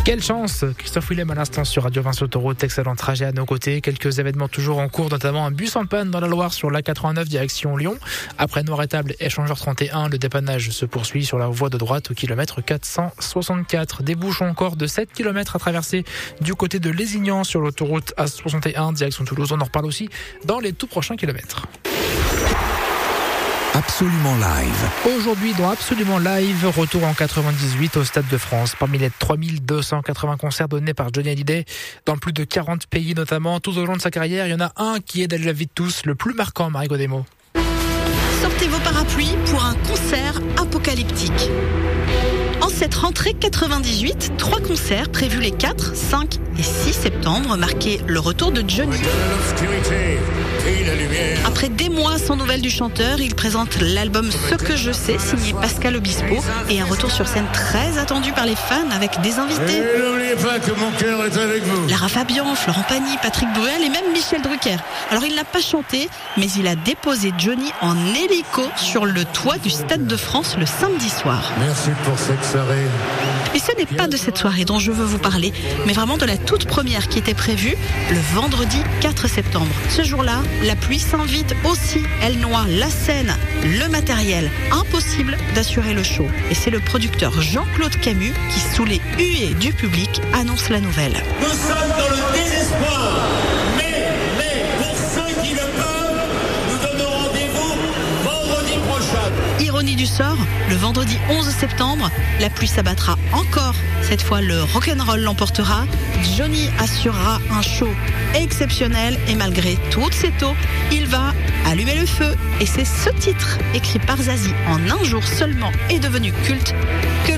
Quelle chance! Christophe Willem à l'instant sur Radio Vinci Autoroute. Excellent trajet à nos côtés. Quelques événements toujours en cours, notamment un bus en panne dans la Loire sur l'A89 direction Lyon. Après Noiretable, échangeur 31, le dépannage se poursuit sur la voie de droite au kilomètre 464. Des bouchons encore de 7 km à traverser du côté de Lézignan sur l'autoroute A61 direction Toulouse. On en reparle aussi dans les tout prochains kilomètres. Absolument live. Aujourd'hui, dans Absolument live, retour en 98 au Stade de France. Parmi les 3280 concerts donnés par Johnny Hallyday dans plus de 40 pays notamment, tout au long de sa carrière, il y en a un qui est, dans la vie de tous, le plus marquant, Marie Godemo. Sortez vos parapluies pour un concert apocalyptique. En cette rentrée 98, 3 concerts prévus les 4, 5 et 6 septembre marquaient le retour de Johnny. Après des mois sans nouvelles du chanteur, il présente l'album Ce que je sais, signé Pascal Obispo, et un retour sur scène très attendu par les fans avec des invités. Et n'oubliez pas que mon cœur est avec vous. Lara Fabian, Florent Pagny, Patrick Bruel et même Michel Drucker. Alors il n'a pas chanté, mais il a déposé Johnny en hélico sur le toit du Stade de France le samedi soir. Merci pour cette soirée. Et ce n'est pas de cette soirée dont je veux vous parler, mais vraiment de la toute première qui était prévue le vendredi 4 septembre. Ce jour-là, la pluie s'invite aussi. Elle noie la scène, le matériel. Impossible d'assurer le show. Et c'est le producteur Jean-Claude Camus qui, sous les huées du public, annonce la nouvelle. Nous sommes dans le désespoir. Mais pour ceux qui le peuvent, nous donnons rendez-vous vendredi prochain. Ironie du sort, le vendredi 11 septembre, la pluie s'abattra encore. Cette fois, le rock'n'roll l'emportera. Johnny assurera un show exceptionnel et malgré toutes ces taux, il va allumer le feu. Et c'est ce titre, écrit par Zazie en un jour seulement et devenu culte, que